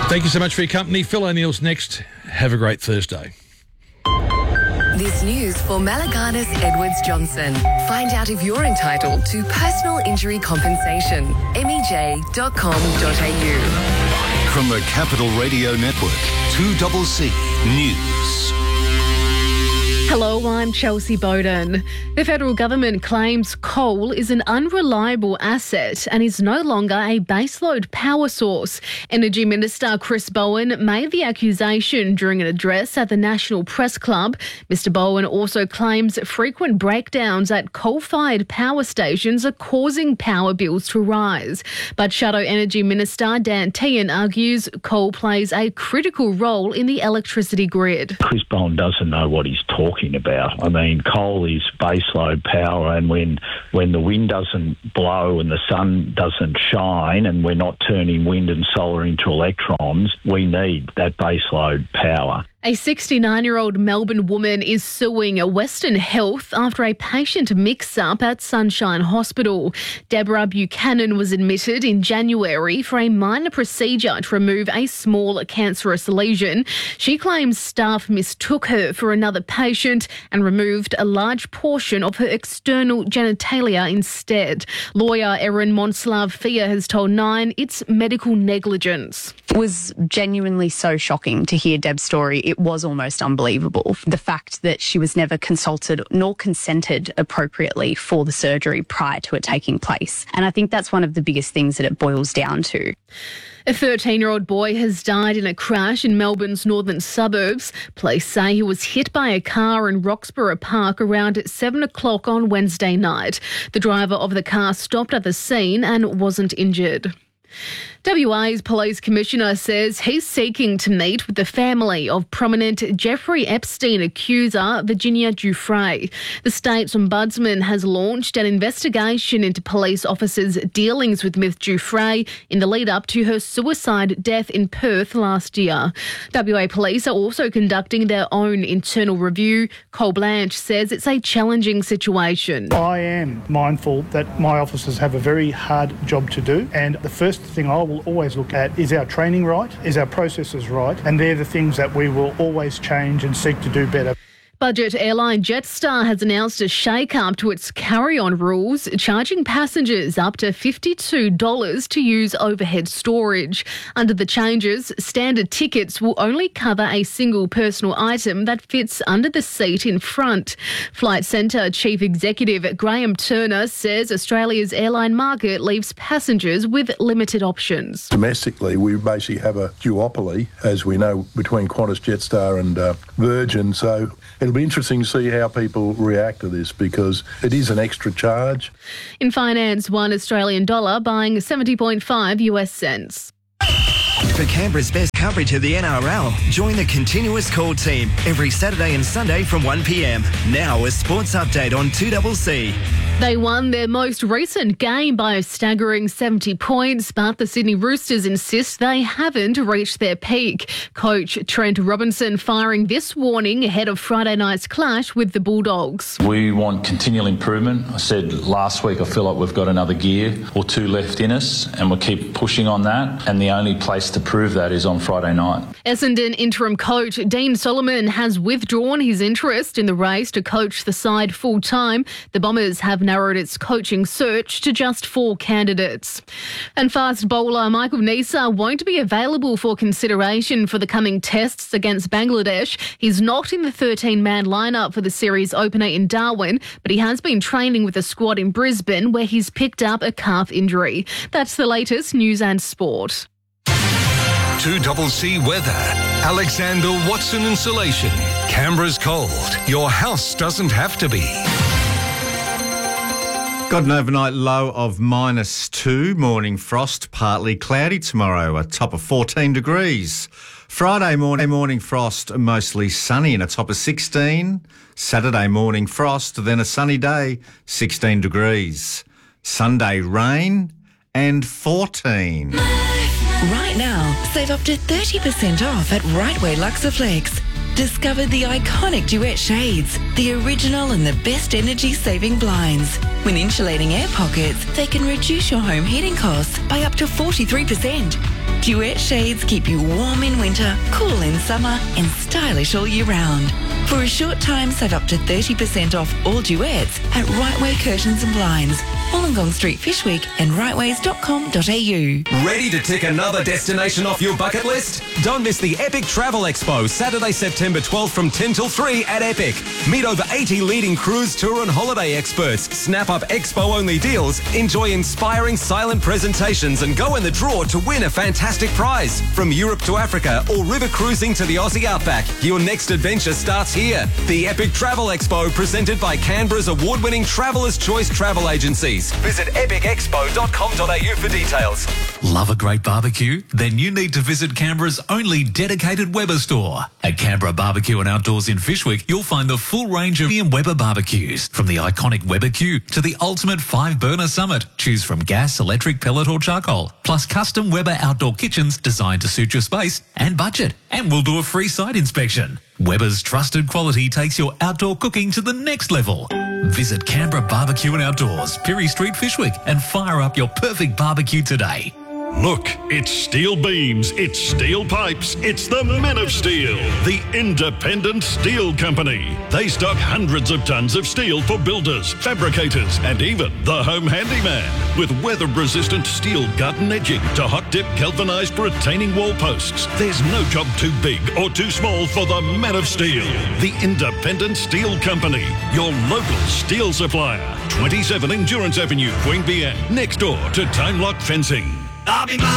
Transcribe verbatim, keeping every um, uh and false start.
Thank you so much for your company. Phil O'Neill's next. Have a great Thursday. This news for Malaganas Edwards Johnson. Find out if you're entitled to personal injury compensation. M E J dot com dot a u. From the Capital Radio Network, two C C News. Hello, I'm Chelsea Bowden. The federal government claims coal is an unreliable asset and is no longer a baseload power source. Energy Minister Chris Bowen made the accusation during an address at the National Press Club. Mister Bowen also claims frequent breakdowns at coal-fired power stations are causing power bills to rise. But Shadow Energy Minister Dan Tehan argues coal plays a critical role in the electricity grid. Chris Bowen doesn't know what he's talking about. I mean, coal is baseload power, and when when the wind doesn't blow and the sun doesn't shine and we're not turning wind and solar into electrons, we need that baseload power. A sixty-nine-year-old Melbourne woman is suing Western Health after a patient mix-up at Sunshine Hospital. Deborah Buchanan was admitted in January for a minor procedure to remove a small cancerous lesion. She claims staff mistook her for another patient and removed a large portion of her external genitalia instead. Lawyer Erin Monslav-Fia has told Nine it's medical negligence. It was genuinely so shocking to hear Deb's story. It was almost unbelievable. The fact that she was never consulted nor consented appropriately for the surgery prior to it taking place. And I think that's one of the biggest things that it boils down to. A thirteen-year-old boy has died in a crash in Melbourne's northern suburbs. Police say he was hit by a car in Roxburgh Park around seven o'clock on Wednesday night. The driver of the car stopped at the scene and wasn't injured. W A's Police Commissioner says he's seeking to meet with the family of prominent Jeffrey Epstein accuser Virginia Giuffre. The state's ombudsman has launched an investigation into police officers' dealings with Miss Giuffre in the lead-up to her suicide death in Perth last year. W A Police are also conducting their own internal review. Cole Blanche says it's a challenging situation. I am mindful that my officers have a very hard job to do, and the first thing I will always look at is our training right, is our processes right, and they're the things that we will always change and seek to do better. Budget airline Jetstar has announced a shake-up to its carry-on rules, charging passengers up to fifty-two dollars to use overhead storage. Under the changes, standard tickets will only cover a single personal item that fits under the seat in front. Flight Centre Chief Executive Graham Turner says Australia's airline market leaves passengers with limited options. Domestically, we basically have a duopoly, as we know, between Qantas, Jetstar and uh, Virgin, so it'll be interesting to see how people react to this because it is an extra charge. In finance, one Australian dollar buying seventy point five US cents. For Canberra's best coverage of the N R L, join the Continuous Call team every Saturday and Sunday from one p m. Now a sports update on two C C. They won their most recent game by a staggering seventy points, but the Sydney Roosters insist they haven't reached their peak. Coach Trent Robinson firing this warning ahead of Friday night's clash with the Bulldogs. We want continual improvement. I said last week I feel like we've got another gear or two left in us and we'll keep pushing on that, and the only place to prove that is on Friday night. Essendon interim coach Dean Solomon has withdrawn his interest in the race to coach the side full-time. The Bombers have narrowed its coaching search to just four candidates. And fast bowler Michael Neser won't be available for consideration for the coming tests against Bangladesh. He's not in the thirteen-man lineup for the series opener in Darwin, but he has been training with the squad in Brisbane where he's picked up a calf injury. That's the latest news and sport. two C C weather. Alexander Watson Insulation. Canberra's cold. Your house doesn't have to be. Got an overnight low of minus two. Morning frost, partly cloudy tomorrow, a top of fourteen degrees. Friday morning, morning frost, mostly sunny and a top of sixteen. Saturday morning frost, then a sunny day, sixteen degrees. Sunday rain and fourteen. Right now, save up to thirty percent off at Rightway Luxaflex. Discover the iconic duet shades, the original and the best energy-saving blinds. When insulating air pockets, they can reduce your home heating costs by up to forty-three percent. Duet shades keep you warm in winter, cool in summer, and stylish all year round. For a short time, save up to thirty percent off all duets at Rightway Curtains and Blinds, Wollongong Street, Fishwick, and rightways dot com dot a u. Ready to tick another destination off your bucket list? Don't miss the Epic Travel Expo, Saturday, September twelfth from ten till three at Epic. Meet over eighty leading cruise, tour and holiday experts. Snap up expo-only deals, enjoy inspiring silent presentations and go in the draw to win a fantastic prize. From Europe to Africa or river cruising to the Aussie Outback, your next adventure starts here. The Epic Travel Expo, presented by Canberra's award-winning Traveller's Choice Travel Agencies. Visit epic expo dot com dot a u for details. Love a great barbecue? Then you need to visit Canberra's only dedicated Weber store. At Canberra Barbecue and Outdoors in Fishwick, you'll find the full range of Weber barbecues, from the iconic Weber Q to the ultimate five-burner Summit. Choose from gas, electric, pellet or charcoal, plus custom Weber outdoor kitchens designed to suit your space and budget. And we'll do a free site inspection. Weber's trusted quality takes your outdoor cooking to the next level. Visit Canberra Barbecue and Outdoors, Pirie Street, Fishwick, and fire up your perfect barbecue today. Look, it's steel beams, it's steel pipes, it's the Men of Steel, the independent steel company. They stock hundreds of tons of steel for builders, fabricators, and even the home handyman. With weather-resistant steel garden edging to hot-dip galvanised retaining wall posts, there's no job too big or too small for the Men of Steel, the independent steel company, your local steel supplier. twenty-seven Endurance Avenue, Queanbeyan, next door to Time Lock Fencing. I'll be mine.